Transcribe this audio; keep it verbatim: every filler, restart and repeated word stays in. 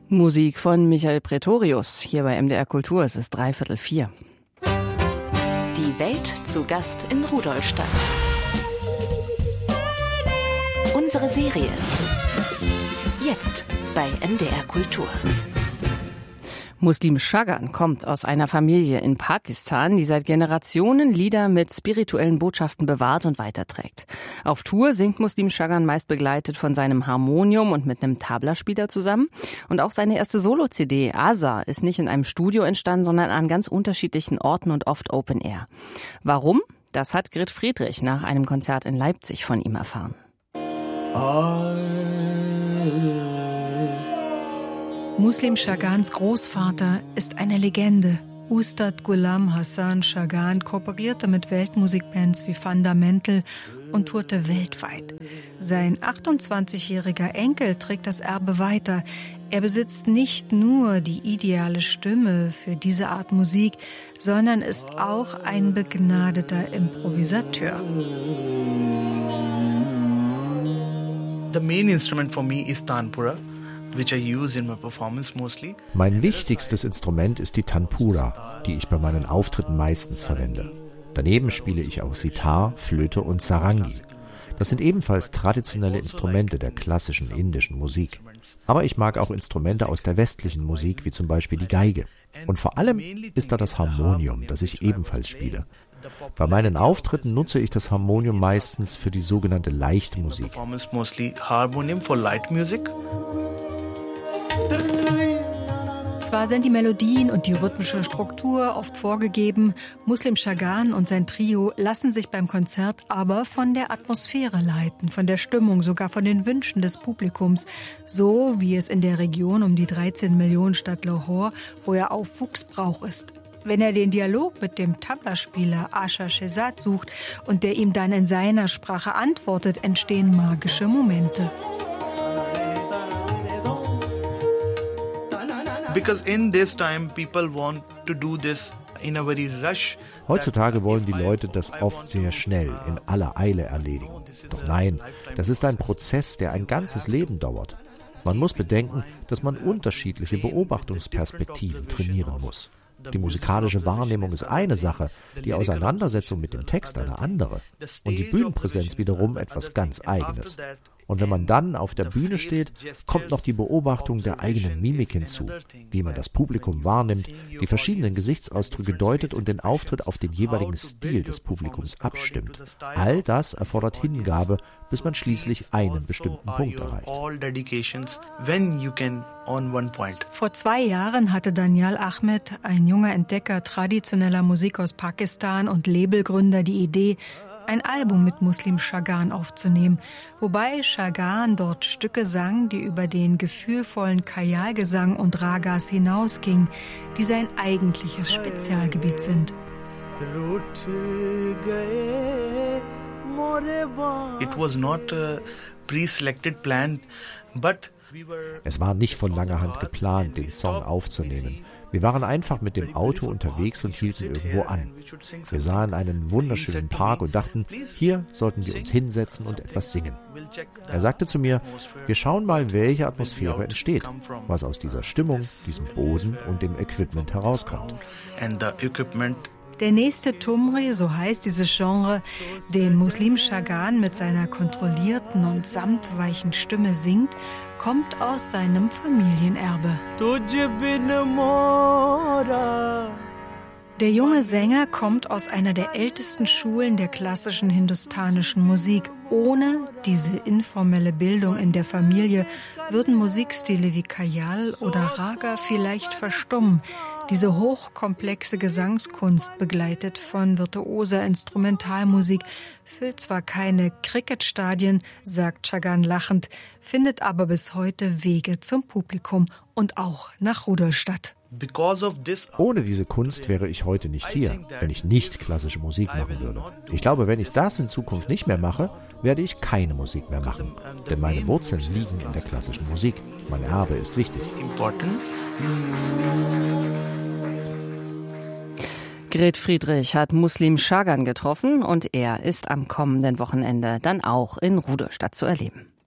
Musik von Michael Pretorius, hier bei M D R Kultur, es ist dreiviertel vier. Die Welt zu Gast in Rudolstadt. Unsere Serie. Jetzt bei M D R Kultur. Muslim Shagan kommt aus einer Familie in Pakistan, die seit Generationen Lieder mit spirituellen Botschaften bewahrt und weiterträgt. Auf Tour singt Muslim Shagan meist begleitet von seinem Harmonium und mit einem Tabla-Spieler zusammen. Und auch seine erste Solo-C D, Asa, ist nicht in einem Studio entstanden, sondern an ganz unterschiedlichen Orten und oft Open Air. Warum? Das hat Grit Friedrich nach einem Konzert in Leipzig von ihm erfahren. Muslim Shagans Großvater ist eine Legende. Ustad Ghulam Hassan Shagan kooperierte mit Weltmusikbands wie Fundamental und tourte weltweit. Sein achtundzwanzigjähriger Enkel trägt das Erbe weiter. Er besitzt nicht nur die ideale Stimme für diese Art Musik, sondern ist auch ein begnadeter Improvisateur. The main instrument for me is Tanpura, which I use in my performance mostly. Mein wichtigstes Instrument ist die Tanpura, die ich bei meinen Auftritten meistens verwende. Daneben spiele ich auch Sitar, Flöte und Sarangi. Das sind ebenfalls traditionelle Instrumente der klassischen indischen Musik. Aber ich mag auch Instrumente aus der westlichen Musik, wie zum Beispiel die Geige. Und vor allem ist da das Harmonium, das ich ebenfalls spiele. Bei meinen Auftritten nutze ich das Harmonium meistens für die sogenannte leichte Musik. Zwar sind die Melodien und die rhythmische Struktur oft vorgegeben, Muslim Shagan und sein Trio lassen sich beim Konzert aber von der Atmosphäre leiten, von der Stimmung, sogar von den Wünschen des Publikums, so wie es in der Region um die dreizehn Millionen Stadt Lahore, wo er aufwuchs, Brauch ist. Wenn er den Dialog mit dem Tabla-Spieler Asha Shehzad sucht und der ihm dann in seiner Sprache antwortet, entstehen magische Momente. Because in this time people want to do this in a very rush. Heutzutage wollen die Leute das oft sehr schnell, in aller Eile erledigen. Doch nein, das ist ein Prozess, der ein ganzes Leben dauert. Man muss bedenken, dass man unterschiedliche Beobachtungsperspektiven trainieren muss. Die musikalische Wahrnehmung ist eine Sache, die Auseinandersetzung mit dem Text eine andere und die Bühnenpräsenz wiederum etwas ganz Eigenes. Und wenn man dann auf der Bühne steht, kommt noch die Beobachtung der eigenen Mimik hinzu, wie man das Publikum wahrnimmt, die verschiedenen Gesichtsausdrücke deutet und den Auftritt auf den jeweiligen Stil des Publikums abstimmt. All das erfordert Hingabe, bis man schließlich einen bestimmten Punkt erreicht. Vor zwei Jahren hatte Daniel Ahmed, ein junger Entdecker traditioneller Musik aus Pakistan und Labelgründer, die Idee, ein Album mit Muslim Shagan aufzunehmen, wobei Shagan dort Stücke sang, die über den gefühlvollen Khyal-Gesang und Ragas hinausgingen, die sein eigentliches Spezialgebiet sind. It was not a pre-selected plan, but es war nicht von langer Hand geplant, den Song aufzunehmen. Wir waren einfach mit dem Auto unterwegs und hielten irgendwo an. Wir sahen einen wunderschönen Park und dachten, hier sollten wir uns hinsetzen und etwas singen. Er sagte zu mir, wir schauen mal, welche Atmosphäre entsteht, was aus dieser Stimmung, diesem Boden und dem Equipment herauskommt. Der nächste Tumri, so heißt dieses Genre, den Muslim Shagan mit seiner kontrollierten und samtweichen Stimme singt, kommt aus seinem Familienerbe. Der junge Sänger kommt aus einer der ältesten Schulen der klassischen hindustanischen Musik. Ohne diese informelle Bildung in der Familie würden Musikstile wie Khyal oder Raga vielleicht verstummen. Diese hochkomplexe Gesangskunst, begleitet von virtuoser Instrumentalmusik, füllt zwar keine Cricketstadien, sagt Shagan lachend, findet aber bis heute Wege zum Publikum und auch nach Rudolstadt. Ohne diese Kunst wäre ich heute nicht hier, wenn ich nicht klassische Musik machen würde. Ich glaube, wenn ich das in Zukunft nicht mehr mache, werde ich keine Musik mehr machen. Denn meine Wurzeln liegen in der klassischen Musik. Mein Erbe ist wichtig. Grit Friedrich hat Muslim Shagan getroffen und er ist am kommenden Wochenende dann auch in Rudolstadt zu erleben.